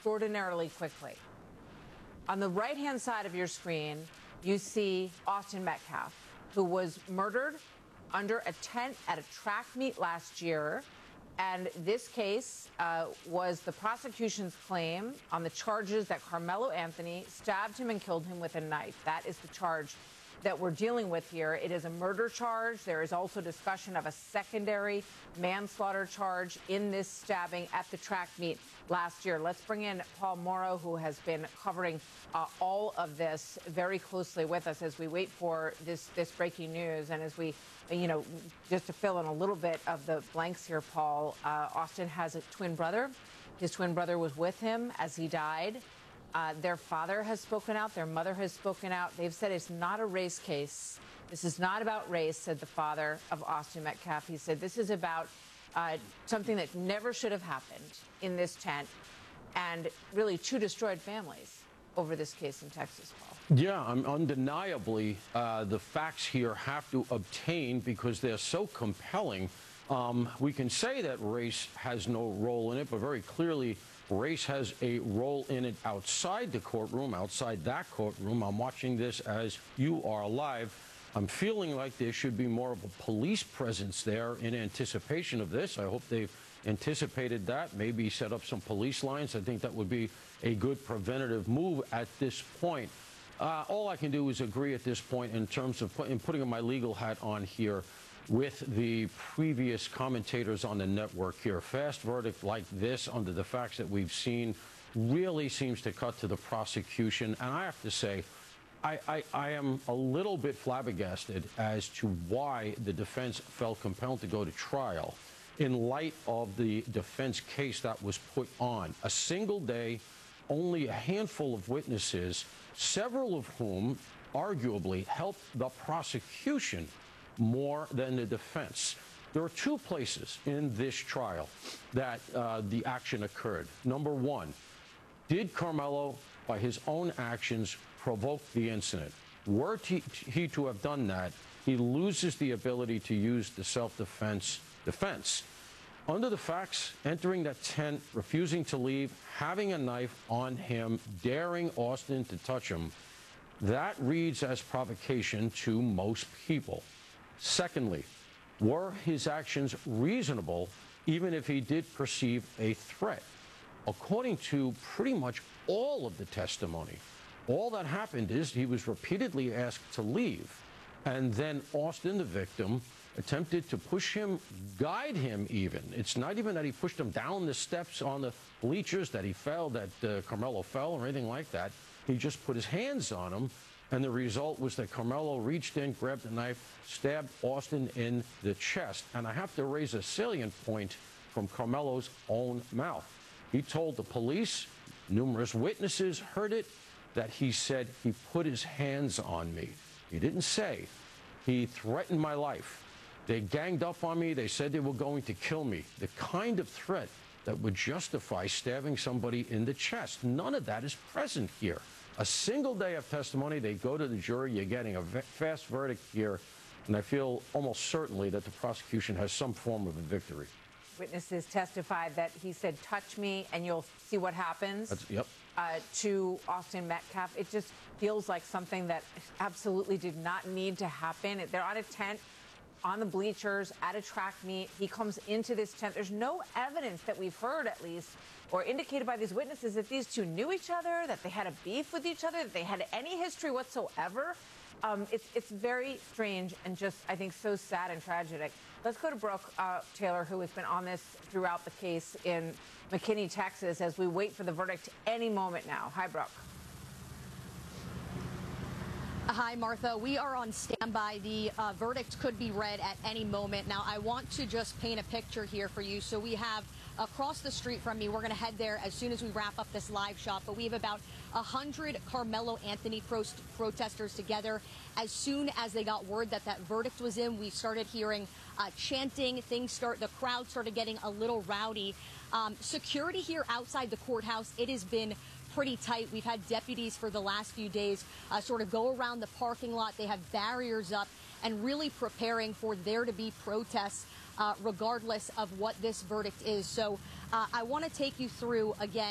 extraordinarily quickly. On the right-hand side of your screen, you see Austin Metcalf, who was murdered under a tent at a track meet last year. And this case was the prosecution's claim on the charges that Carmelo Anthony stabbed him and killed him with a knife. That is the charge that we're dealing with here. It is a murder charge. There is also discussion of a secondary manslaughter charge in this stabbing at the track meet last year. Let's bring in Paul Mauro, who has been covering all of this very closely with us as we wait for this breaking news. And as we, just to fill in a little bit of the blanks here, Paul, Austin has a twin brother. His twin brother was with him as he died. Their father has spoken out. Their mother has spoken out. They've said it's not a race case. This is not about race, said the father of Austin Metcalf. He said this is about something that never should have happened in this tent, and really two destroyed families over this case in Texas, Paul. Yeah, undeniably, the facts here have to obtain because they're so compelling. We can say that race has no role in it, but very clearly race has a role in it outside the courtroom, outside that courtroom. I'm watching this as you are live. I'm feeling like there should be more of a police presence there in anticipation of this. I hope they've anticipated that, maybe set up some police lines. I think that would be a good preventative move at this point. All I can do is agree at this point in terms of putting my legal hat on here with the previous commentators on the network here. Fast verdict like this under the facts that we've seen really seems to cut to the prosecution. And I have to say, I am a little bit flabbergasted as to why the defense felt compelled to go to trial in light of the defense case that was put on. A single day, only a handful of witnesses, several of whom arguably helped the prosecution more than the defense. There are two places in this trial that the action occurred. Number one, did Carmelo, by his own actions, provoke the incident? Were he to have done that, he loses the ability to use the self-defense defense. Under the facts, entering that tent, refusing to leave, having a knife on him, daring Austin to touch him, that reads as provocation to most people. Secondly, were his actions reasonable, even if he did perceive a threat? According to pretty much all of the testimony, all that happened is he was repeatedly asked to leave, and then Austin, the victim, attempted to push him, guide him even. It's not even that he pushed him down the steps on the bleachers, that he fell, that Carmelo fell or anything like that. He just put his hands on him. And the result was that Carmelo reached in, grabbed the knife, stabbed Austin in the chest. And I have to raise a salient point from Carmelo's own mouth. He told the police, numerous witnesses heard it, that he said he put his hands on me. He didn't say he threatened my life. They ganged up on me. They said they were going to kill me. The kind of threat that would justify stabbing somebody in the chest. None of that is present here. A single day of testimony, they go to the jury, you're getting a fast verdict here, and I feel almost certainly that the prosecution has some form of a victory. Witnesses testified that he said, touch me, and you'll see what happens. Yep. To Austin Metcalf. It just feels like something that absolutely did not need to happen. They're on a tent, on the bleachers, at a track meet. He comes into this tent. There's no evidence that we've heard, at least, or indicated by these witnesses that these two knew each other, that they had a beef with each other, that they had any history whatsoever. It's very strange and just, I think, so sad and tragic. Let's go to Brooke Taylor, who has been on this throughout the case in McKinney, Texas, as we wait for the verdict any moment now. Hi, Brooke. Hi, Martha. We are on standby. The verdict could be read at any moment. Now, I want to just paint a picture here for you. So we have across the street from me, we're going to head there as soon as we wrap up this live shot, but we have about 100 Carmelo Anthony protesters together. As soon as they got word that that verdict was in, we started hearing chanting. The crowd started getting a little rowdy. Security here outside the courthouse, it has been pretty tight. We've had deputies for the last few days sort of go around the parking lot. They have barriers up and really preparing for there to be protests regardless of what this verdict is. So I want to take you through, again,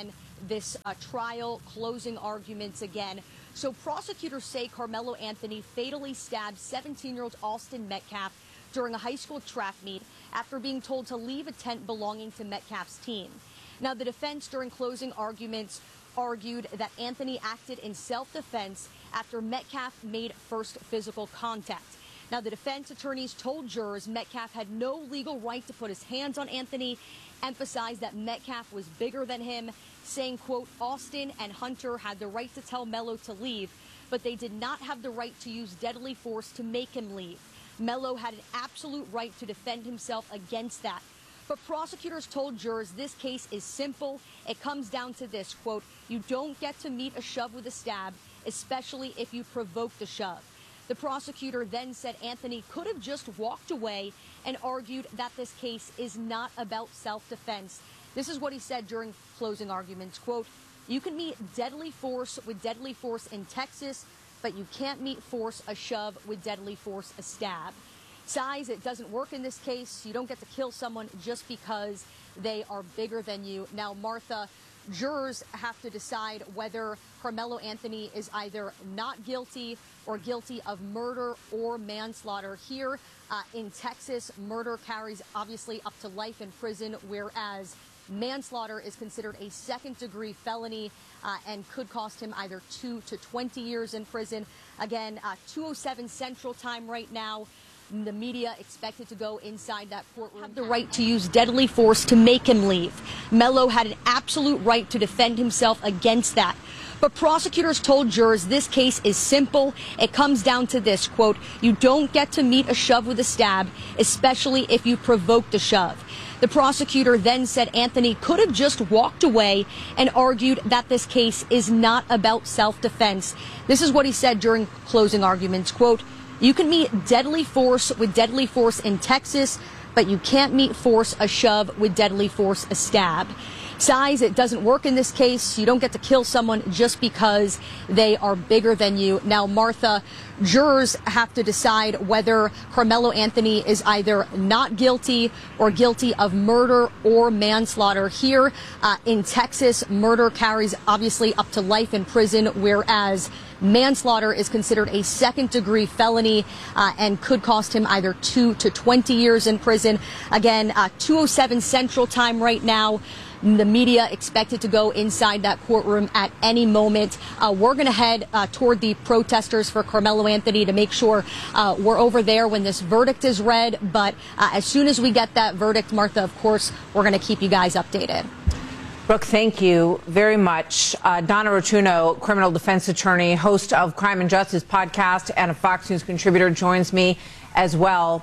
this trial closing arguments again. So prosecutors say Carmelo Anthony fatally stabbed 17-year-old Austin Metcalf during a high school track meet after being told to leave a tent belonging to Metcalf's team. Now, the defense during closing arguments argued that Anthony acted in self-defense after Metcalf made first physical contact. Now, the defense attorneys told jurors Metcalf had no legal right to put his hands on Anthony, emphasized that Metcalf was bigger than him, saying, quote, Austin and Hunter had the right to tell Melo to leave, but they did not have the right to use deadly force to make him leave. Melo had an absolute right to defend himself against that. But prosecutors told jurors this case is simple. It comes down to this, quote, you don't get to meet a shove with a stab, especially if you provoke the shove. The prosecutor then said Anthony could have just walked away and argued that this case is not about self-defense. This is what he said during closing arguments, quote, you can meet deadly force with deadly force in Texas, but you can't meet force a shove with deadly force a stab. Size, it doesn't work in this case. You don't get to kill someone just because they are bigger than you. Now, Martha, jurors have to decide whether Carmelo Anthony is either not guilty or guilty of murder or manslaughter. Here in Texas, murder carries obviously up to life in prison, whereas manslaughter is considered a second-degree felony and could cost him either 2 to 20 years in prison. Again, 2:07 Central Time right now. The media expected to go inside that courtroom. Have the right to use deadly force to make him leave. Melo had an absolute right to defend himself against that. But prosecutors told jurors this case is simple. It comes down to this, quote, you don't get to meet a shove with a stab, especially if you provoke the shove. The prosecutor then said Anthony could have just walked away and argued that this case is not about self-defense. This is what he said during closing arguments, quote, you can meet deadly force with deadly force in Texas, but you can't meet force a shove with deadly force a stab. Size, it doesn't work in this case. You don't get to kill someone just because they are bigger than you. Now, Martha, jurors have to decide whether Carmelo Anthony is either not guilty or guilty of murder or manslaughter. Here in Texas, murder carries obviously up to life in prison, whereas manslaughter is considered a second-degree felony and could cost him either 2 to 20 years in prison. Again, 2:07 Central Time right now. The media expected to go inside that courtroom at any moment. We're going to head toward the protesters for Carmelo Anthony to make sure we're over there when this verdict is read. But as soon as we get that verdict, Martha, of course, we're going to keep you guys updated. Brooke, thank you very much. Donna Rotunno, criminal defense attorney, host of Crime and Justice podcast, and a Fox News contributor, joins me as well.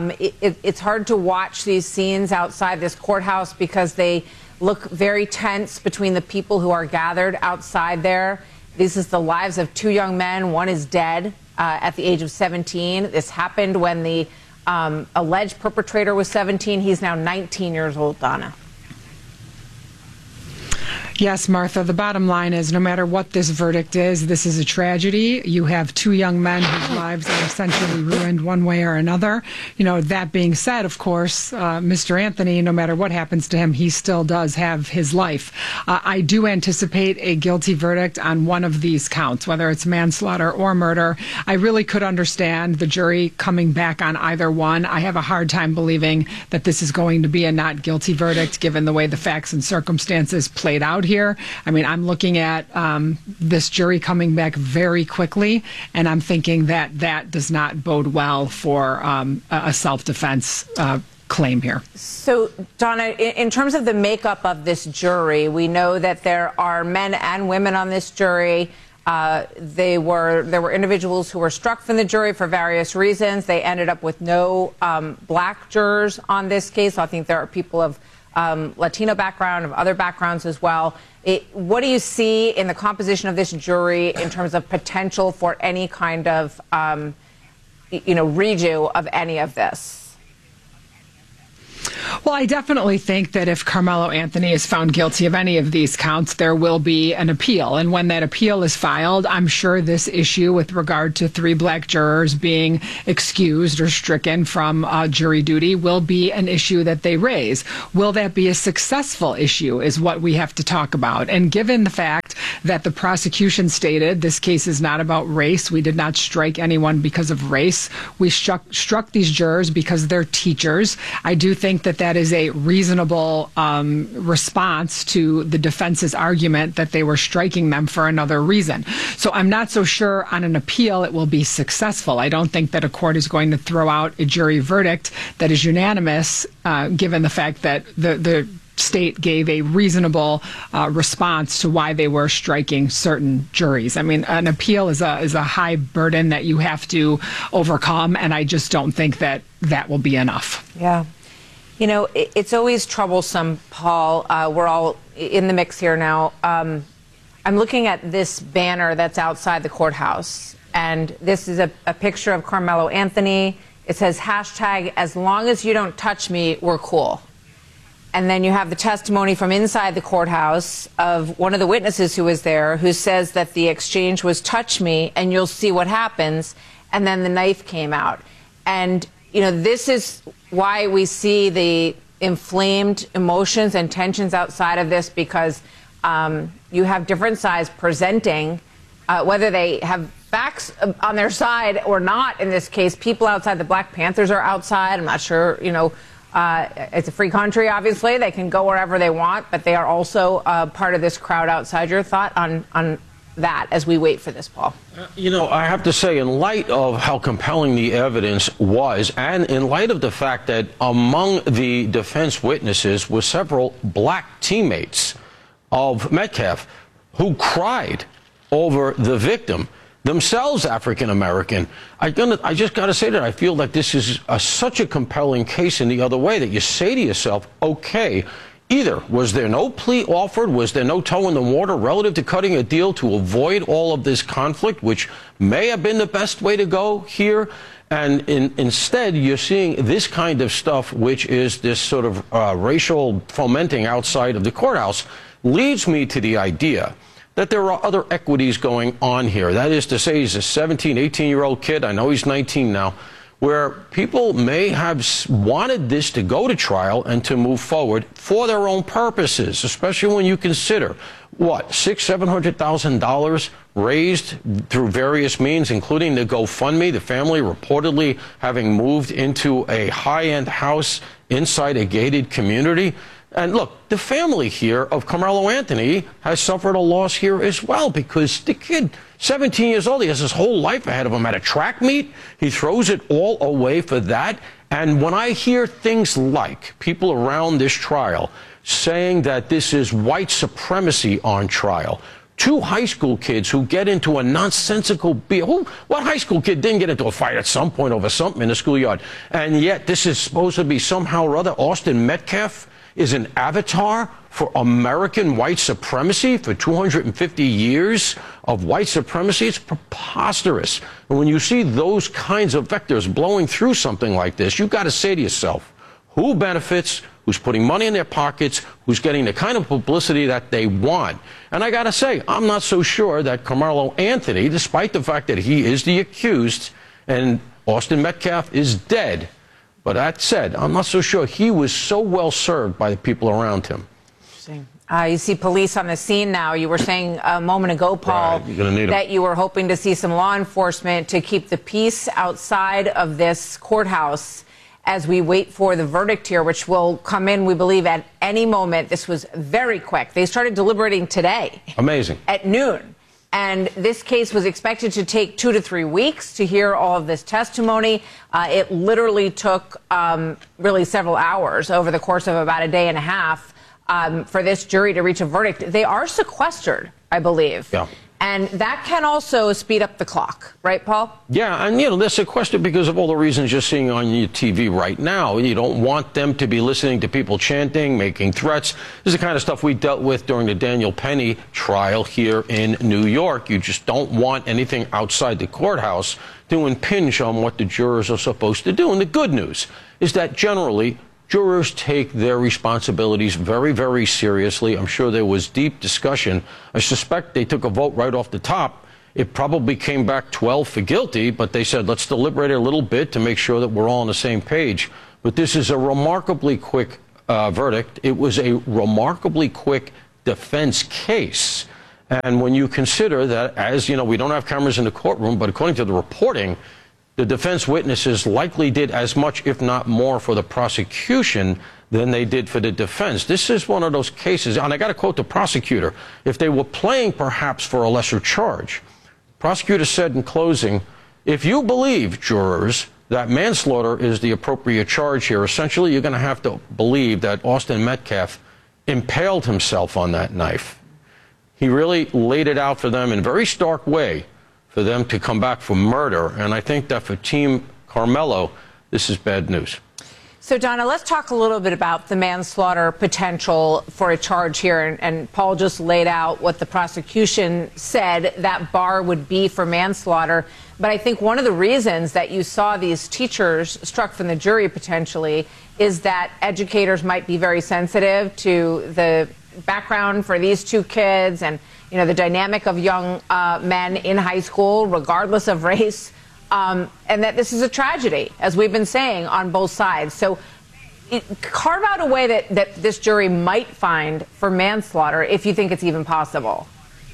It's hard to watch these scenes outside this courthouse because they look very tense between the people who are gathered outside there. This is the lives of 2 young men. One is dead at the age of 17. This happened when the alleged perpetrator was 17. He's now 19 years old, Donna. Yes, Martha, the bottom line is no matter what this verdict is, this is a tragedy. You have 2 young men whose lives are essentially ruined one way or another. You know, that being said, of course, Mr. Anthony, no matter what happens to him, he still does have his life. I do anticipate a guilty verdict on one of these counts, whether it's manslaughter or murder. I really could understand the jury coming back on either one. I have a hard time believing that this is going to be a not guilty verdict, given the way the facts and circumstances played out here. I mean, I'm looking at this jury coming back very quickly, and I'm thinking that that does not bode well for a self-defense claim here. So, Donna, in terms of the makeup of this jury, we know that there are men and women on this jury. There were individuals who were struck from the jury for various reasons. They ended up with no black jurors on this case. I think there are people of Latino background, of other backgrounds as well. What do you see in the composition of this jury in terms of potential for any kind of, redo of any of this? Well, I definitely think that if Carmelo Anthony is found guilty of any of these counts, there will be an appeal. And when that appeal is filed, I'm sure this issue with regard to 3 black jurors being excused or stricken from jury duty will be an issue that they raise. Will that be a successful issue is what we have to talk about. And given the fact that the prosecution stated this case is not about race, we did not strike anyone because of race, we struck these jurors because they're teachers, I do think that is a reasonable response to the defense's argument that they were striking them for another reason. So I'm not so sure on an appeal it will be successful. I don't think that a court is going to throw out a jury verdict that is unanimous, given the fact that the state gave a reasonable response to why they were striking certain juries. I mean, an appeal is a high burden that you have to overcome, and I just don't think that that will be enough. Yeah. You know, it's always troublesome, Paul. We're all in the mix here now. I'm looking at this banner that's outside the courthouse, and this is a picture of Carmelo Anthony. It says, hashtag, as long as you don't touch me, we're cool. And then you have the testimony from inside the courthouse of one of the witnesses who was there who says that the exchange was touch me and you'll see what happens. And then the knife came out. And, you know, this is why we see the inflamed emotions and tensions outside of this, because you have different sides presenting, whether they have facts on their side or not. In this case, people outside, the Black Panthers are outside. I'm not sure, you know, it's a free country, obviously. They can go wherever they want, but they are also part of this crowd outside. Your thought on that as we wait for this, Paul? You know, I have to say, in light of how compelling the evidence was, and in light of the fact that among the defense witnesses were several black teammates of Metcalf who cried over the victim, themselves African-American, I just got to say that I feel that this is such a compelling case in the other way that you say to yourself, okay, either was there no plea offered, was there no toe in the water relative to cutting a deal to avoid all of this conflict, which may have been the best way to go here, and instead you're seeing this kind of stuff, which is this sort of racial fomenting outside of the courthouse, leads me to the idea that there are other equities going on here. That is to say, he's a 17, 18-year-old kid. I know he's 19 now, where people may have wanted this to go to trial and to move forward for their own purposes, especially when you consider, what, $600,000-$700,000 raised through various means, including the GoFundMe, the family reportedly having moved into a high-end house inside a gated community. And look, the family here of Carmelo Anthony has suffered a loss here as well, because the kid, 17 years old, he has his whole life ahead of him at a track meet. He throws it all away for that. And when I hear things like people around this trial saying that this is white supremacy on trial, 2 high school kids who get into a nonsensical what high school kid didn't get into a fight at some point over something in the schoolyard? And yet this is supposed to be somehow or other Austin Metcalf is an avatar for American white supremacy, for 250 years of white supremacy. It's preposterous. And when you see those kinds of vectors blowing through something like this, you've got to say to yourself, who benefits, who's putting money in their pockets, who's getting the kind of publicity that they want? And I got to say, I'm not so sure that Carmelo Anthony, despite the fact that he is the accused and Austin Metcalf is dead, but that said, I'm not so sure he was so well served by the people around him. Interesting. You see police on the scene now. You were saying a moment ago, Paul, that you were hoping to see some law enforcement to keep the peace outside of this courthouse as we wait for the verdict here, which will come in, we believe, at any moment. This was very quick. They started deliberating today. Amazing. At noon. And this case was expected to take 2 to 3 weeks to hear all of this testimony. It literally took really several hours over the course of about a day and a half for this jury to reach a verdict. They are sequestered, I believe. Yeah. And that can also speed up the clock, right, Paul? Yeah, and, you know, they're sequestered because of all the reasons you're seeing on your TV right now. You don't want them to be listening to people chanting, making threats. This is the kind of stuff we dealt with during the Daniel Penny trial here in New York. You just don't want anything outside the courthouse to impinge on what the jurors are supposed to do. And the good news is that generally Jurors take their responsibilities very, very seriously. I'm sure there was deep discussion. I suspect they took a vote right off the top. It probably came back 12 for guilty, but they said, let's deliberate a little bit to make sure that we're all on the same page. But this is a remarkably quick verdict. It was a remarkably quick defense case. And when you consider that, as you know, we don't have cameras in the courtroom, but according to the reporting, the defense witnesses likely did as much, if not more, for the prosecution than they did for the defense. This is one of those cases, and I got to quote the prosecutor, if they were playing perhaps for a lesser charge. The prosecutor said in closing, if you believe, jurors, that manslaughter is the appropriate charge here, essentially you're going to have to believe that Austin Metcalf impaled himself on that knife. He really laid it out for them in a very stark way for them to come back for murder. And I think that for Team Carmelo, this is bad news. So, Donna, let's talk a little bit about the manslaughter potential for a charge here. And Paul just laid out what the prosecution said that bar would be for manslaughter. But I think one of the reasons that you saw these teachers struck from the jury potentially is that educators might be very sensitive to the background for these two kids and, you know, the dynamic of young men in high school, regardless of race. And that this is a tragedy, as we've been saying, on both sides. So carve out a way that this jury might find for manslaughter, if you think it's even possible.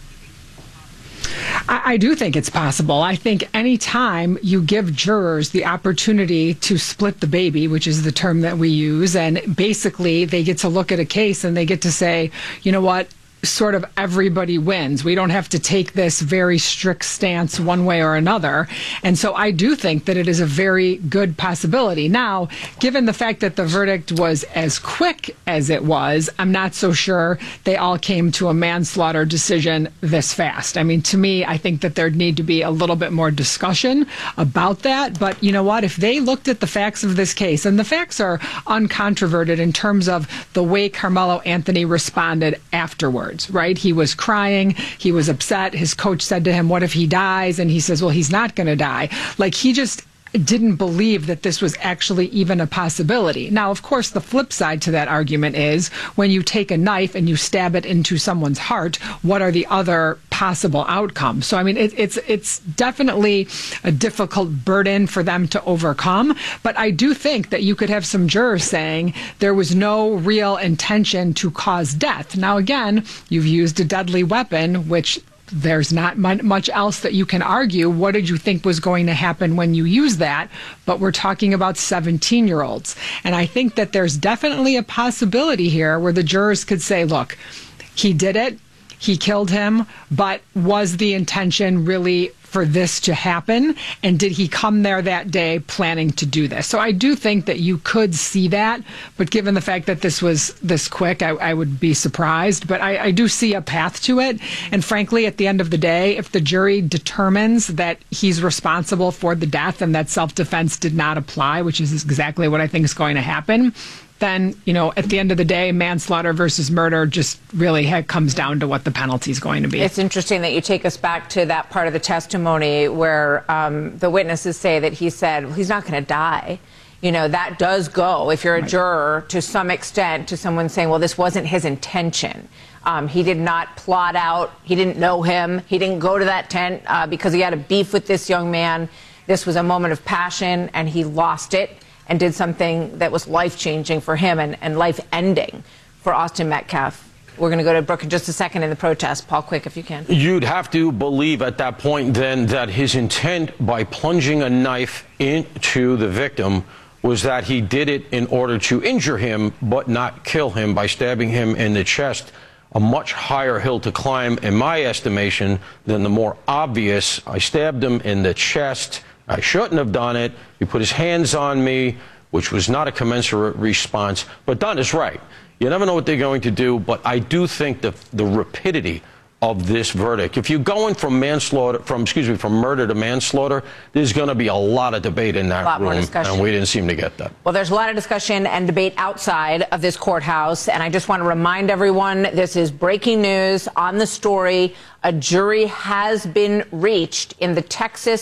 I do think it's possible. I think any time you give jurors the opportunity to split the baby, which is the term that we use, and basically they get to look at a case and they get to say, you know what, sort of everybody wins. We don't have to take this very strict stance one way or another. And so I do think that it is a very good possibility. Now, given the fact that the verdict was as quick as it was, I'm not so sure they all came to a manslaughter decision this fast. I mean, to me, I think that there'd need to be a little bit more discussion about that. But you know what? If they looked at the facts of this case, and the facts are uncontroverted in terms of the way Carmelo Anthony responded afterwards, right? He was crying. He was upset. His coach said to him, what if he dies? And he says, well, he's not going to die. Like, he just didn't believe that this was actually even a possibility. Now, of course, the flip side to that argument is when you take a knife and you stab it into someone's heart, what are the other possible outcomes? So, I mean, it's definitely a difficult burden for them to overcome. But I do think that you could have some jurors saying there was no real intention to cause death. Now, again, you've used a deadly weapon, which there's not much else that you can argue. What did you think was going to happen when you use that? But we're talking about 17-year-olds. And I think that there's definitely a possibility here where the jurors could say, look, he did it, he killed him, but was the intention really for this to happen? And did he come there that day planning to do this? So I do think that you could see that, but given the fact that this was this quick, I would be surprised. But I do see a path to it. And frankly, at the end of the day, if the jury determines that he's responsible for the death and that self-defense did not apply, which is exactly what I think is going to happen, then, you know, at the end of the day, manslaughter versus murder just really comes down to what the penalty is going to be. It's interesting that you take us back to that part of the testimony where the witnesses say that he said, well, he's not going to die. You know, that does go, if you're a juror, to some extent, to someone saying, well, this wasn't his intention. He did not plot out. He didn't know him. He didn't go to that tent because he had a beef with this young man. This was a moment of passion, and he lost it and did something that was life-changing for him and life-ending for Austin Metcalf. We're going to go to Brooke in just a second in the protest. Paul, quick, if you can. You'd have to believe at that point then that his intent by plunging a knife into the victim was that he did it in order to injure him but not kill him by stabbing him in the chest. A much higher hill to climb, in my estimation, than the more obvious, I stabbed him in the chest, I shouldn't have done it, he put his hands on me, which was not a commensurate response. But Don is right. You never know what they're going to do, but I do think the rapidity of this verdict, if you're going from manslaughter, from murder to manslaughter, there's going to be a lot of debate in that room, and we didn't seem to get that. Well, there's a lot of discussion and debate outside of this courthouse, and I just want to remind everyone, this is breaking news on the story. A jury has been reached in the Texas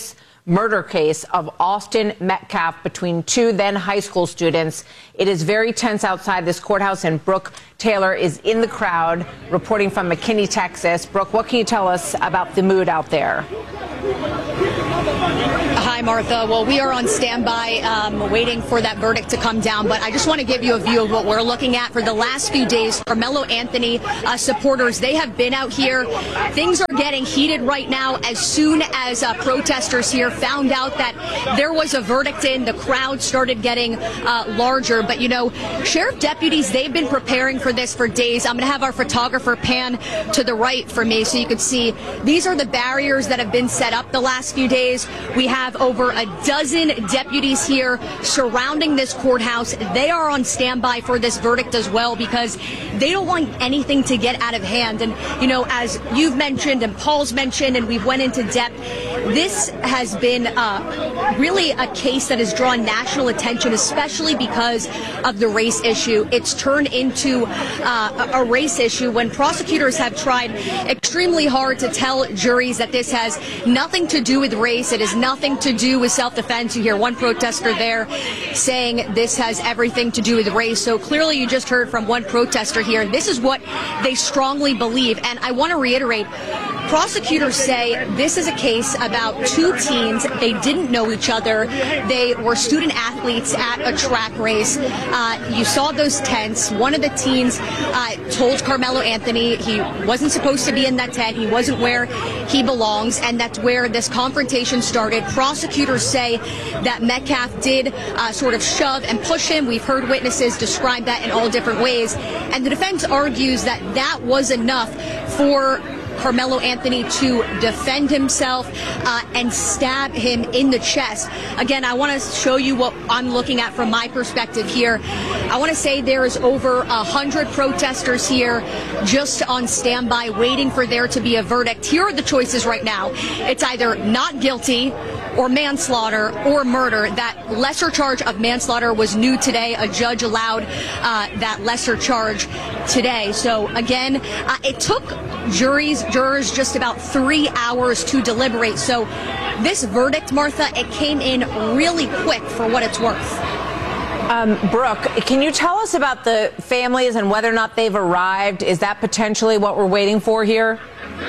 murder case of Austin Metcalf between two then high school students. It is very tense outside this courthouse, and Brooke Taylor is in the crowd reporting from McKinney, Texas. Brooke, what can you tell us about the mood out there? Hi, Martha. Well, we are on standby waiting for that verdict to come down, but I just want to give you a view of what we're looking at. For the last few days, Carmelo Anthony supporters, they have been out here. Things are getting heated right now. As soon as protesters here found out that there was a verdict in, the crowd started getting larger. But, you know, sheriff deputies, they've been preparing for this for days. I'm going to have our photographer pan to the right for me so you can see these are the barriers that have been set up the last few days. We have over a dozen deputies here surrounding this courthouse. They are on standby for this verdict as well because they don't want anything to get out of hand. And, you know, as you've mentioned and Paul's mentioned and we've went into depth, this has been really a case that has drawn national attention, especially because of the race issue. It's turned into a race issue when prosecutors have tried extremely hard to tell juries that this has nothing to do with race. It has nothing to do with self-defense. You hear one protester there saying this has everything to do with race. So clearly you just heard from one protester here. This is what they strongly believe. And I want to reiterate, prosecutors say this is a case about two teens. They didn't know each other. They were student athletes at a track race. You saw those tents. One of the teens told Carmelo Anthony he wasn't supposed to be in that tent. He wasn't where he belongs. And that's where this confrontation started. Prosecutors say that Metcalf did sort of shove and push him. We've heard witnesses describe that in all different ways. And the defense argues that that was enough for Carmelo Anthony to defend himself and stab him in the chest. Again, I want to show you what I'm looking at from my perspective here. I want to say there is over 100 protesters here just on standby waiting for there to be a verdict. Here are the choices right now. It's either not guilty or manslaughter or murder. That lesser charge of manslaughter was new today. A judge allowed that lesser charge today. So again, it took jurors just about 3 hours to deliberate. So this verdict, Martha, it came in really quick for what it's worth. Brooke, can you tell us about the families and whether or not they've arrived? Is that potentially what we're waiting for here?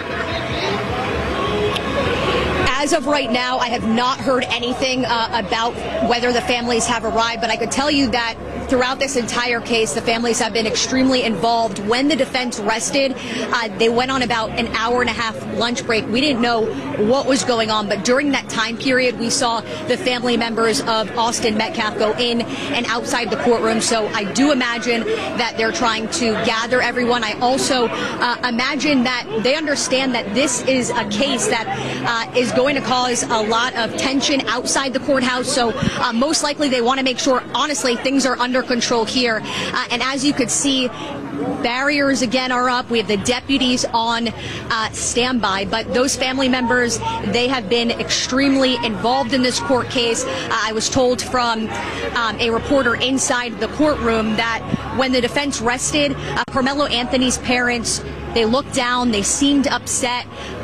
As of right now, I have not heard anything about whether the families have arrived, but I could tell you that throughout this entire case, the families have been extremely involved. When the defense rested, they went on about an hour-and-a-half lunch break. We didn't know what was going on, but during that time period, we saw the family members of Austin Metcalf go in and outside the courtroom. So I do imagine that they're trying to gather everyone. I also imagine that they understand that this is a case that is going to cause a lot of tension outside the courthouse. So most likely they want to make sure, honestly, things are under control here. And as you could see, barriers again are up. We have the deputies on standby, but those family members, they have been extremely involved in this court case. I was told from a reporter inside the courtroom that when the defense rested, Carmelo Anthony's parents, they looked down, they seemed upset.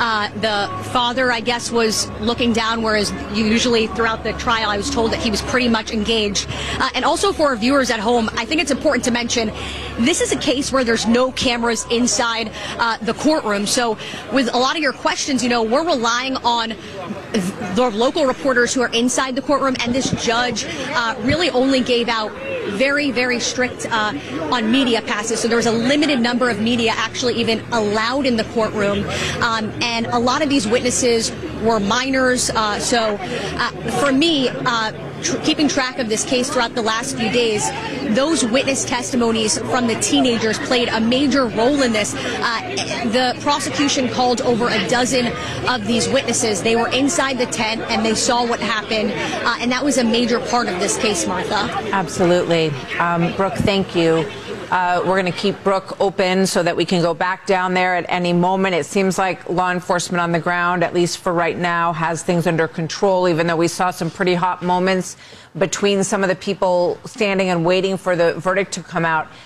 The father, I guess, was looking down, whereas usually throughout the trial, I was told that he was pretty much engaged. And also for our viewers at home, I think it's important to mention, this is a case where there's no cameras inside the courtroom. So with a lot of your questions, you know, we're relying on the local reporters who are inside the courtroom, and this judge really only gave out very, very strict on media passes. So there was a limited number of media actually even allowed in the courtroom. And a lot of these witnesses were minors. So for me, keeping track of this case throughout the last few days, those witness testimonies from the teenagers played a major role in this. The prosecution called over a dozen of these witnesses. They were inside the tent and they saw what happened. And that was a major part of this case, Martha. Absolutely. Brooke, thank you. We're going to keep Brooke open so that we can go back down there at any moment. It seems like law enforcement on the ground, at least for right now, has things under control, even though we saw some pretty hot moments between some of the people standing and waiting for the verdict to come out.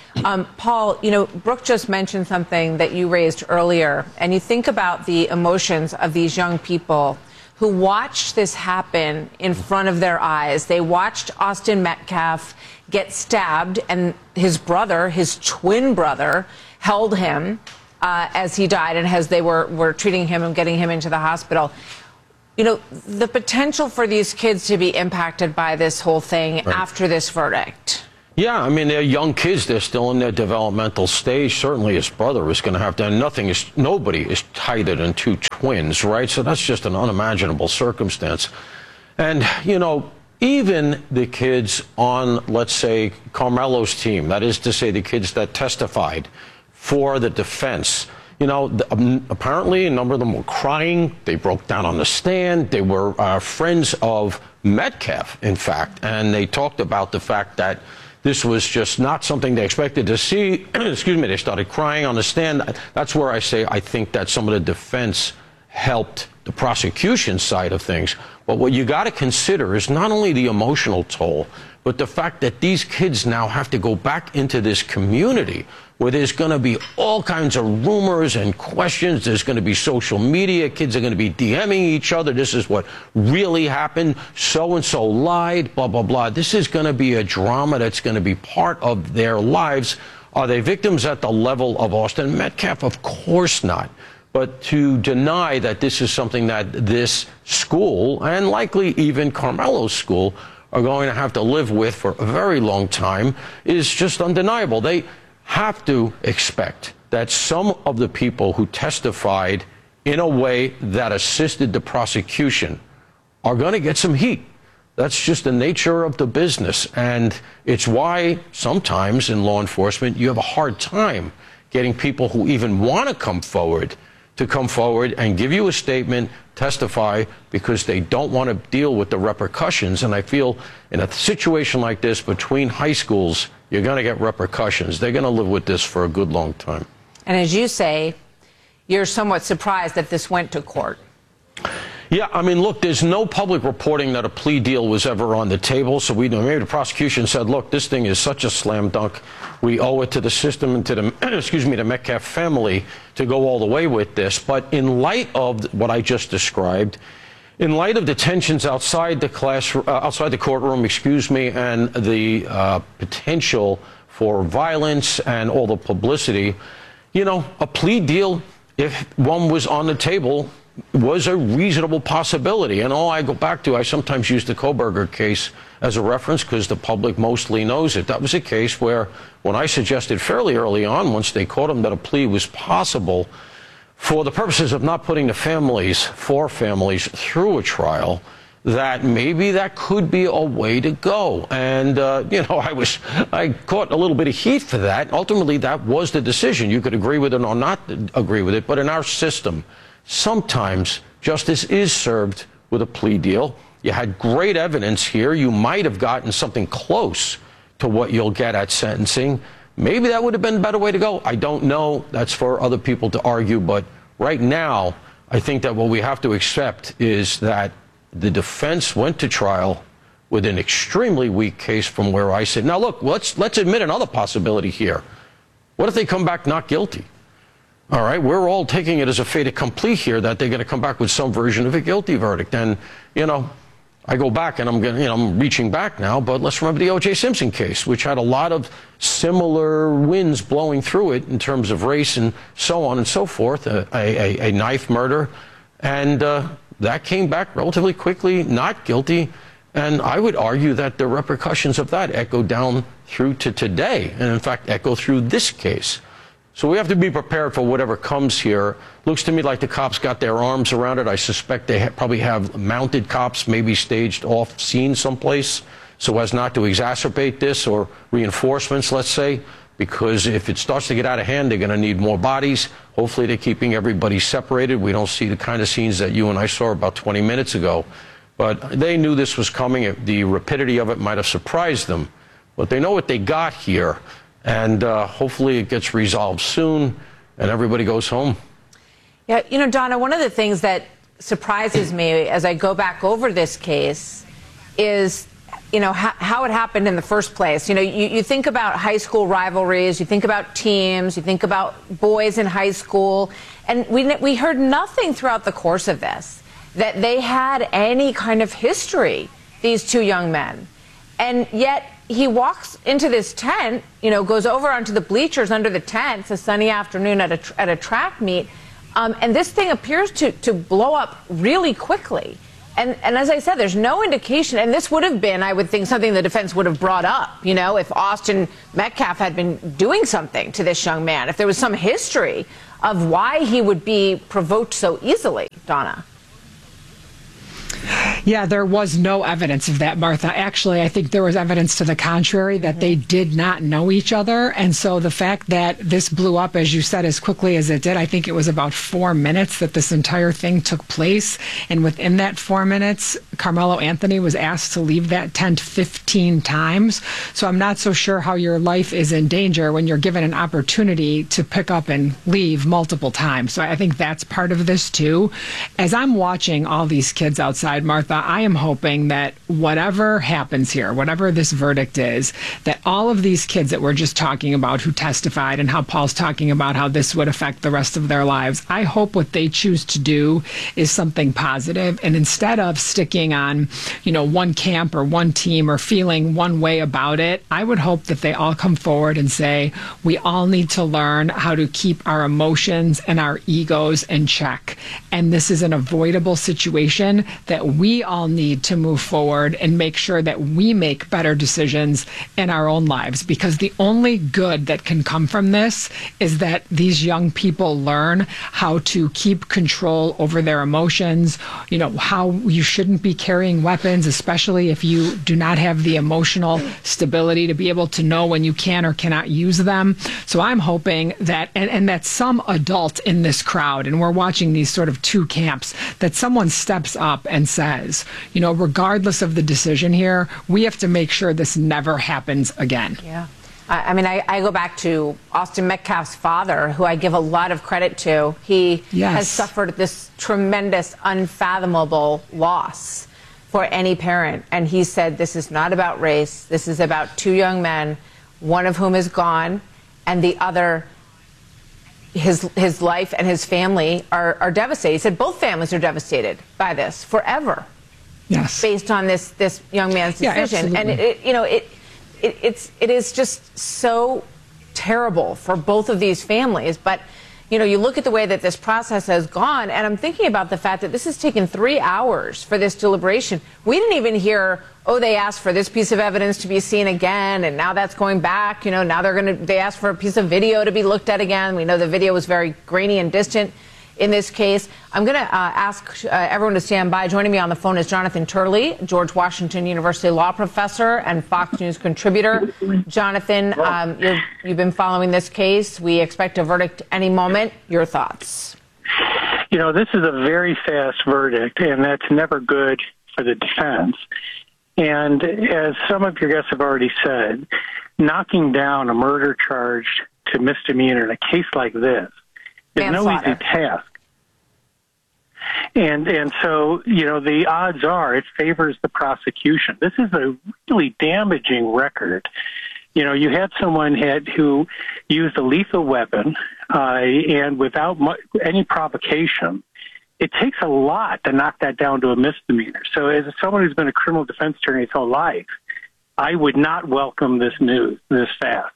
Paul, you know, Brooke just mentioned something that you raised earlier, and you think about the emotions of these young people who watched this happen in front of their eyes. They watched Austin Metcalf get stabbed, and his brother, his twin brother, held him as he died and as they were treating him and getting him into the hospital. You know, the potential for these kids to be impacted by this whole thing after this verdict. Yeah, I mean, they're young kids. They're still in their developmental stage. Certainly his brother is going to have to, and nobody is tighter than two twins, right? So that's just an unimaginable circumstance. And, you know, even the kids on, let's say, Carmelo's team, that is to say the kids that testified for the defense, you know, apparently a number of them were crying. They broke down on the stand. They were friends of Metcalf, in fact, and they talked about the fact that this was just not something they expected to see. Excuse me, they started crying on the stand. That's where I say I think that some of the defense helped the prosecution side of things. But what you got to consider is not only the emotional toll, but the fact that these kids now have to go back into this community where there's going to be all kinds of rumors and questions. There's going to be social media. Kids are going to be DMing each other. This is what really happened. So-and-so lied, blah, blah, blah. This is going to be a drama that's going to be part of their lives. Are they victims at the level of Austin Metcalf? Of course not. But to deny that this is something that this school, and likely even Carmelo's school, are going to have to live with for a very long time is just undeniable. They have to expect that some of the people who testified in a way that assisted the prosecution are going to get some heat. That's just the nature of the business. And it's why sometimes in law enforcement you have a hard time getting people who even want to come forward and give you a statement, testify, because they don't want to deal with the repercussions. And I feel in a situation like this between high schools, you're going to get repercussions. They're going to live with this for a good long time. And as you say, you're somewhat surprised that this went to court. Yeah, I mean, look, there's no public reporting that a plea deal was ever on the table. So we know maybe the prosecution said, look, this thing is such a slam dunk. We owe it to the system and to the, the Metcalf family to go all the way with this. But in light of what I just described, in light of the tensions outside the courtroom, and the potential for violence and all the publicity, you know, a plea deal, if one was on the table, was a reasonable possibility. And all I go back to, I sometimes use the Kohberger case as a reference because the public mostly knows it. That was a case where, when I suggested fairly early on, once they caught him, that a plea was possible for the purposes of not putting the four families through a trial, that maybe that could be a way to go. And, you know, I caught a little bit of heat for that. Ultimately, that was the decision. You could agree with it or not agree with it. But in our system, sometimes justice is served with a plea deal. You had great evidence here. You might have gotten something close to what you'll get at sentencing. Maybe that would have been a better way to go. I don't know. That's for other people to argue. But right now, I think that what we have to accept is that the defense went to trial with an extremely weak case from where I sit. Now, look, let's admit another possibility here. What if they come back not guilty? All right, we're all taking it as a fait accompli here that they're going to come back with some version of a guilty verdict. And, you know, I go back and I'm reaching back now, but let's remember the O.J. Simpson case, which had a lot of similar winds blowing through it in terms of race and so on and so forth, a knife murder. And that came back relatively quickly, not guilty. And I would argue that the repercussions of that echo down through to today, and in fact echo through this case. So we have to be prepared for whatever comes here. Looks to me like the cops got their arms around it. I suspect they probably have mounted cops, maybe staged off scene someplace, so as not to exacerbate this, or reinforcements, let's say, because if it starts to get out of hand, they're going to need more bodies. Hopefully they're keeping everybody separated. We don't see the kind of scenes that you and I saw about 20 minutes ago. But they knew this was coming. The rapidity of it might have surprised them. But they know what they got here. And hopefully it gets resolved soon and everybody goes home. Yeah, you know, Donna, one of the things that surprises me as I go back over this case is how it happened in the first place. You think about high school rivalries, you think about teams, you think about boys in high school, and we heard nothing throughout the course of this that they had any kind of history, these two young men. And yet he walks into this tent, goes over onto the bleachers under the tent. It's a sunny afternoon at a track meet, and this thing appears to blow up really quickly. And as I said, there's no indication, and this would have been, I would think, something the defense would have brought up, if Austin Metcalf had been doing something to this young man, if there was some history of why he would be provoked so easily, Donna. Yeah, there was no evidence of that, Martha. Actually, I think there was evidence to the contrary, that they did not know each other. And so the fact that this blew up, as you said, as quickly as it did, I think it was about 4 minutes that this entire thing took place. And within that 4 minutes, Carmelo Anthony was asked to leave that tent 15 times. So I'm not so sure how your life is in danger when you're given an opportunity to pick up and leave multiple times. So I think that's part of this too. As I'm watching all these kids outside, Martha, I am hoping that whatever happens here, whatever this verdict is, that all of these kids that we're just talking about who testified, and how Paul's talking about how this would affect the rest of their lives, I hope what they choose to do is something positive. And instead of sticking on, one camp or one team or feeling one way about it, I would hope that they all come forward and say, we all need to learn how to keep our emotions and our egos in check. And this is an avoidable situation that we all need to move forward and make sure that we make better decisions in our own lives, because the only good that can come from this is that these young people learn how to keep control over their emotions, how you shouldn't be carrying weapons, especially if you do not have the emotional stability to be able to know when you can or cannot use them. So I'm hoping that, and that some adult in this crowd, and we're watching these sort of two camps, that someone steps up and says, regardless of the decision here, we have to make sure this never happens again. Yeah. I go back to Austin Metcalf's father, who I give a lot of credit to. He has suffered this tremendous, unfathomable loss for any parent. And he said, this is not about race. This is about two young men, one of whom is gone, and the other, his life and his family are devastated. He said both families are devastated by this forever. Yes. Based on this young man's decision. Yeah, and it is just so terrible for both of these families. But, you look at the way that this process has gone, and I'm thinking about the fact that this has taken 3 hours for this deliberation. We didn't even hear, they asked for this piece of evidence to be seen again, and now that's going back. Now they asked for a piece of video to be looked at again. We know the video was very grainy and distant in this case. I'm going to ask everyone to stand by. Joining me on the phone is Jonathan Turley, George Washington University law professor and Fox News contributor. Jonathan, you've been following this case. We expect a verdict any moment. Your thoughts? This is a very fast verdict, and that's never good for the defense. And as some of your guests have already said, knocking down a murder charge to misdemeanor in a case like this is no easy task. And so, the odds are it favors the prosecution. This is a really damaging record. You had someone who used a lethal weapon and without any provocation. It takes a lot to knock that down to a misdemeanor. So as someone who's been a criminal defense attorney his whole life, I would not welcome this news this fast.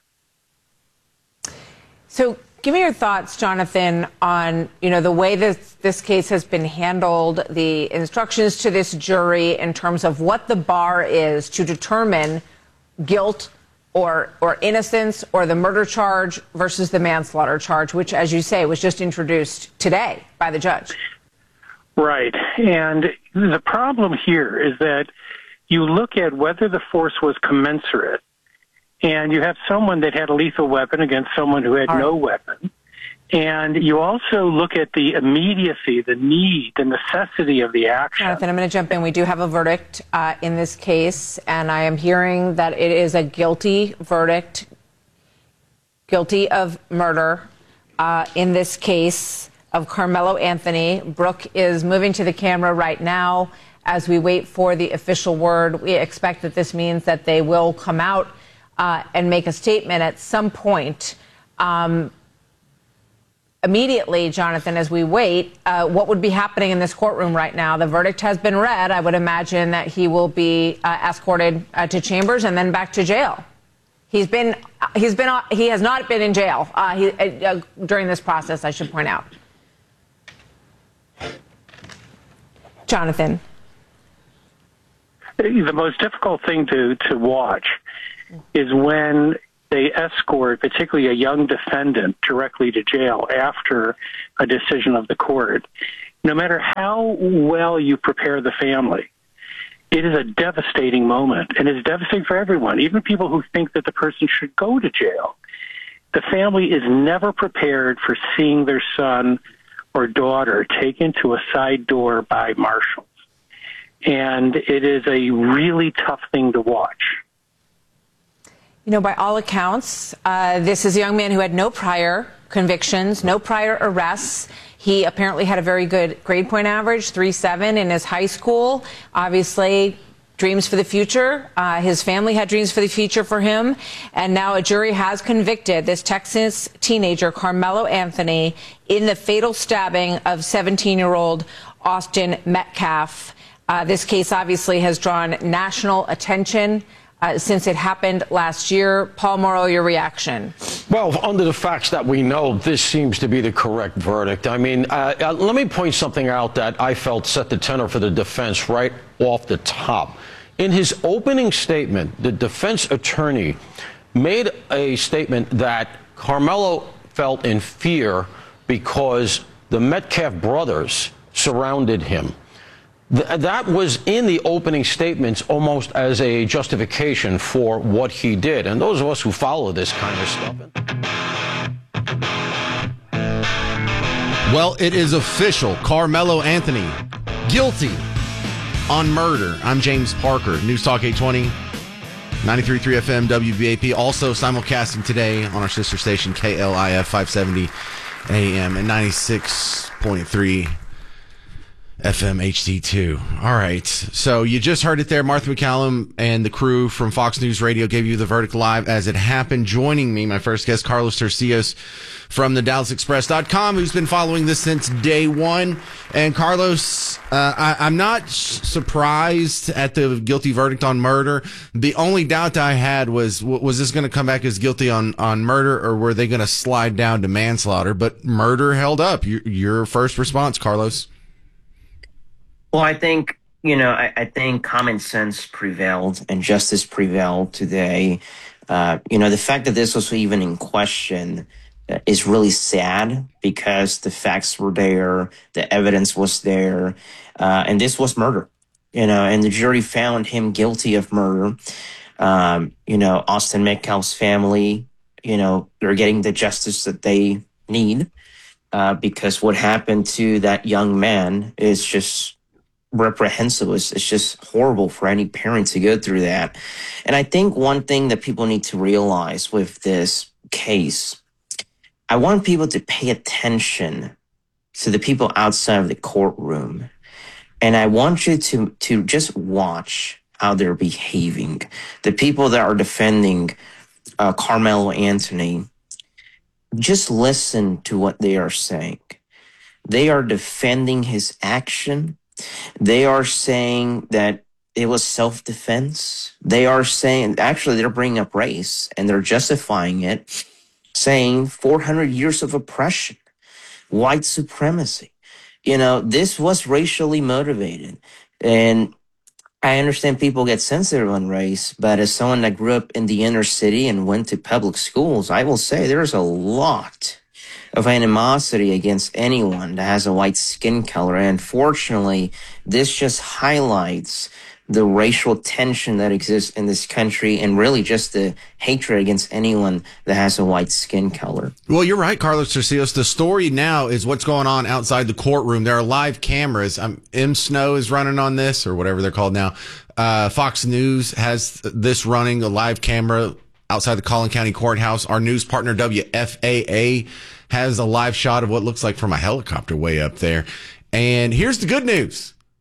So give me your thoughts, Jonathan, on, the way this case has been handled, the instructions to this jury in terms of what the bar is to determine guilt or innocence, or the murder charge versus the manslaughter charge, which, as you say, was just introduced today by the judge. Right. And the problem here is that you look at whether the force was commensurate, and you have someone that had a lethal weapon against someone who had no weapon. And you also look at the immediacy, the need, the necessity of the action. Jonathan, I'm going to jump in. We do have a verdict in this case, and I am hearing that it is a guilty verdict, guilty of murder in this case of Carmelo Anthony. Brooke is moving to the camera right now as we wait for the official word. We expect that this means that they will come out and make a statement at some point. Immediately, Jonathan, as we wait, what would be happening in this courtroom right now? The verdict has been read. I would imagine that he will be escorted to chambers and then back to jail. He has not been in jail during this process, I should point out. Jonathan. The most difficult thing to watch is when they escort, particularly a young defendant, directly to jail after a decision of the court. No matter how well you prepare the family, it is a devastating moment, and it's devastating for everyone, even people who think that the person should go to jail. The family is never prepared for seeing their son or daughter taken to a side door by marshals. And it is a really tough thing to watch. You know, by all accounts, this is a young man who had no prior convictions, no prior arrests. He apparently had a very good grade point average, 3.7 in his high school. Obviously, dreams for the future. His family had dreams for the future for him. And now a jury has convicted this Texas teenager, Carmelo Anthony, in the fatal stabbing of 17-year-old Austin Metcalf. This case obviously has drawn national attention since it happened last year. Paul Mauro, your reaction? Well, under the facts that we know, this seems to be the correct verdict. I mean, let me point something out that I felt set the tenor for the defense right off the top. In his opening statement, the defense attorney made a statement that Carmelo felt in fear because the Metcalf brothers surrounded him. That was in the opening statements almost as a justification for what he did. And those of us who follow this kind of stuff. Well, it is official. Carmelo Anthony, guilty on murder. I'm James Parker, News Talk 820, 93.3 FM, WBAP. Also simulcasting today on our sister station, KLIF 570 AM and 96.3 FM HD2. All right. So you just heard it there. Martha McCallum and the crew from Fox News Radio gave you the verdict live as it happened. Joining me, my first guest, Carlos Tercios from the DallasExpress.com, who's been following this since day one. And Carlos, I'm not surprised at the guilty verdict on murder. The only doubt I had was this going to come back as guilty on murder, or were they going to slide down to manslaughter? But murder held up. Your first response, Carlos? Well, I think, I think common sense prevailed and justice prevailed today. The fact that this was even in question is really sad because the facts were there, the evidence was there, and this was murder, and the jury found him guilty of murder. Austin Metcalf's family, they're getting the justice that they need because what happened to that young man is just reprehensible. It's just horrible for any parent to go through that. And I think one thing that people need to realize with this case, I want people to pay attention to the people outside of the courtroom. And I want you to just watch how they're behaving. The people that are defending Carmelo Anthony, just listen to what they are saying. They are defending his action. They are saying that it was self-defense. They are saying, actually, they're bringing up race and they're justifying it, saying 400 years of oppression, white supremacy. This was racially motivated. And I understand people get sensitive on race, but as someone that grew up in the inner city and went to public schools, I will say there's a lot of animosity against anyone that has a white skin color. And unfortunately, this just highlights the racial tension that exists in this country and really just the hatred against anyone that has a white skin color. Well, you're right, Carlos Tercios. The story now is what's going on outside the courtroom. There are live cameras. M. Snow is running on this, or whatever they're called now. Fox News has this running, a live camera outside the Collin County Courthouse. Our news partner, WFAA, has a live shot of what looks like from a helicopter way up there. And here's the good news.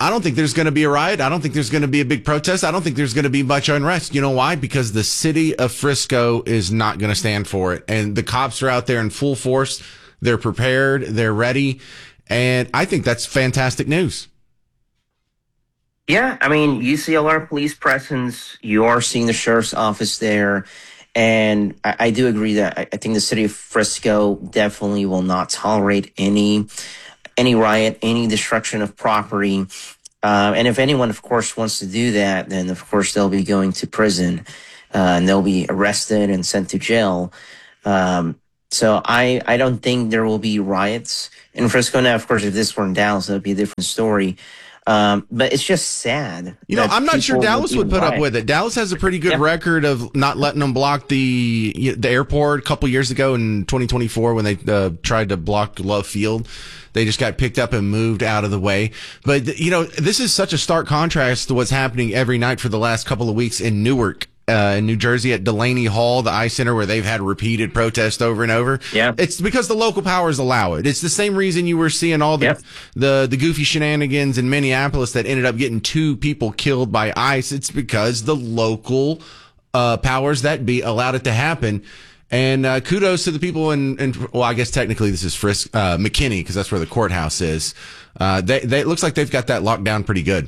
I don't think there's going to be a riot. I don't think there's going to be a big protest. I don't think there's going to be much unrest. You know why? Because the city of Frisco is not going to stand for it. And the cops are out there in full force. They're prepared. They're ready. And I think that's fantastic news. Yeah, I mean, you see a lot of police presence. You are seeing the sheriff's office there. And I do agree that I think the city of Frisco definitely will not tolerate any riot, any destruction of property. And if anyone, of course, wants to do that, then, of course, they'll be going to prison and they'll be arrested and sent to jail. So I don't think there will be riots in Frisco. Now, of course, if this were in Dallas, that would be a different story. But it's just sad. You know, I'm not sure Dallas would put up with it. Dallas has a pretty good record of not letting them block the airport. A couple years ago in 2024 when they tried to block Love Field, they just got picked up and moved out of the way. But, you know, this is such a stark contrast to what's happening every night for the last couple of weeks in Newark. In New Jersey at Delaney Hall, the Ice Center, where they've had repeated protests over and over. Yeah. It's because the local powers allow it. It's the same reason you were seeing all the goofy shenanigans in Minneapolis that ended up getting 2 people killed by ICE. It's because the local powers that be allowed it to happen. And kudos to the people well, I guess technically this is McKinney, because that's where the courthouse is. It looks like they've got that locked down pretty good.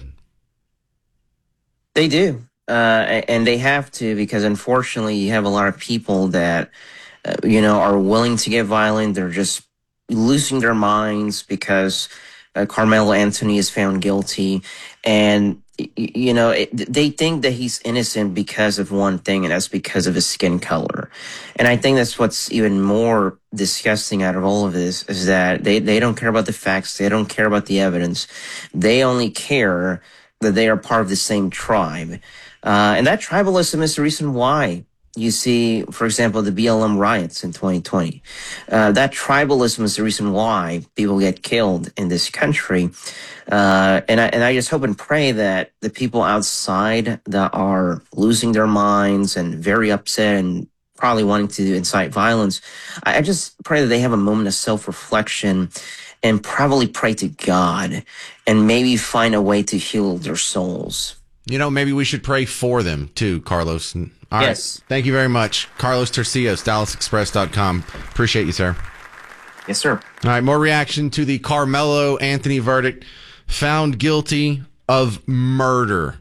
They do. And they have to, because unfortunately you have a lot of people that, are willing to get violent. They're just losing their minds because Carmelo Anthony is found guilty. And, they think that he's innocent because of one thing, and that's because of his skin color. And I think that's what's even more disgusting out of all of this is that they don't care about the facts. They don't care about the evidence. They only care that they are part of the same tribe. And that tribalism is the reason why you see, for example, the BLM riots in 2020. That tribalism is the reason why people get killed in this country. And I just hope and pray that the people outside that are losing their minds and very upset and probably wanting to incite violence, I just pray that they have a moment of self-reflection and probably pray to God and maybe find a way to heal their souls. Maybe we should pray for them, too, Carlos. All yes. Right. Thank you very much. Carlos Tercios, DallasExpress.com. Appreciate you, sir. Yes, sir. All right, more reaction to the Carmelo Anthony verdict. Found guilty of murder.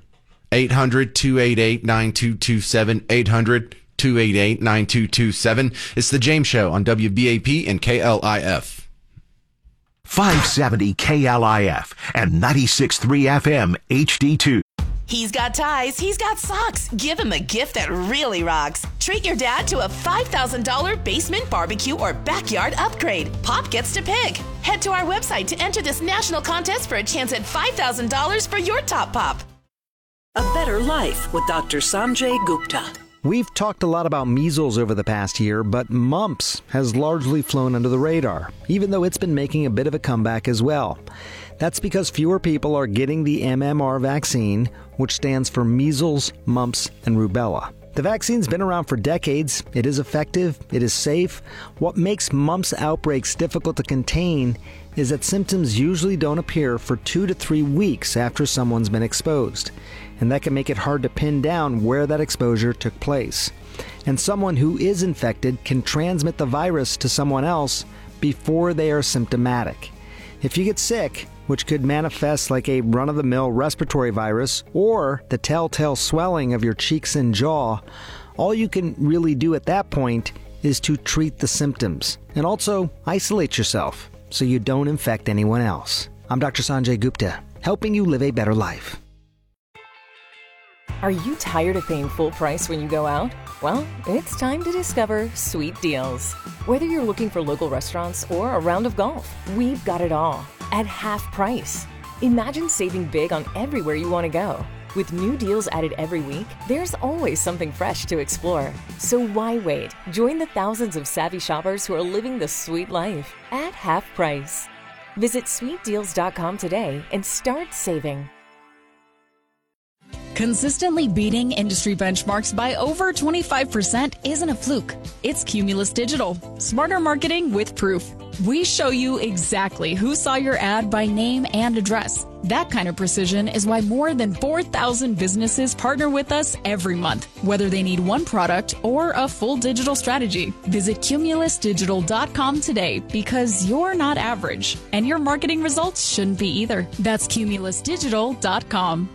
800-288-9227. 800-288-9227. It's The James Show on WBAP and KLIF. 570 KLIF and 96.3 FM HD2. He's got ties, he's got socks. Give him a gift that really rocks. Treat your dad to a $5,000 basement barbecue or backyard upgrade. Pop gets to pick. Head to our website to enter this national contest for a chance at $5,000 for your top pop. A Better Life with Dr. Sanjay Gupta. We've talked a lot about measles over the past year, but mumps has largely flown under the radar, even though it's been making a bit of a comeback as well. That's because fewer people are getting the MMR vaccine, which stands for measles, mumps, and rubella. The vaccine's been around for decades. It is effective. It is safe. What makes mumps outbreaks difficult to contain is that symptoms usually don't appear for 2 to 3 weeks after someone's been exposed. And that can make it hard to pin down where that exposure took place. And someone who is infected can transmit the virus to someone else before they are symptomatic. If you get sick, which could manifest like a run-of-the-mill respiratory virus or the telltale swelling of your cheeks and jaw, all you can really do at that point is to treat the symptoms and also isolate yourself so you don't infect anyone else. I'm Dr. Sanjay Gupta, helping you live a better life. Are you tired of paying full price when you go out? Well, it's time to discover Sweet Deals. Whether you're looking for local restaurants or a round of golf, we've got it all at half price. Imagine saving big on everywhere you want to go. With new deals added every week, there's always something fresh to explore. So why wait? Join the thousands of savvy shoppers who are living the sweet life at half price. Visit sweetdeals.com today and start saving. Consistently beating industry benchmarks by over 25% isn't a fluke. It's Cumulus Digital. Smarter marketing with proof. We show you exactly who saw your ad by name and address. That kind of precision is why more than 4,000 businesses partner with us every month, whether they need one product or a full digital strategy. Visit cumulusdigital.com today because you're not average, and your marketing results shouldn't be either. That's cumulusdigital.com.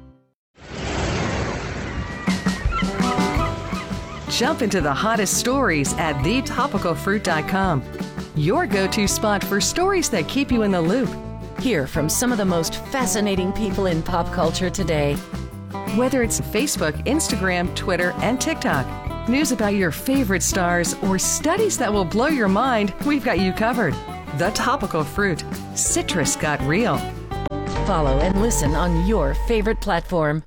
Jump into the hottest stories at thetopicalfruit.com. Your go-to spot for stories that keep you in the loop. Hear from some of the most fascinating people in pop culture today. Whether it's Facebook, Instagram, Twitter, and TikTok, news about your favorite stars, or studies that will blow your mind, we've got you covered. The Topical Fruit. Citrus got real. Follow and listen on your favorite platform.